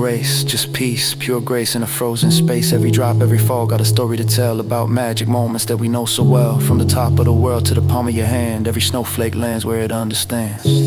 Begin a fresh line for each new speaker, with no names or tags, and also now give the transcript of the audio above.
grace, just peace, pure grace in a frozen space. Every drop, every fall, got a story to tell about magic moments that we know so well. From the top of the world to the palm of your hand, every snowflake lands where it understands.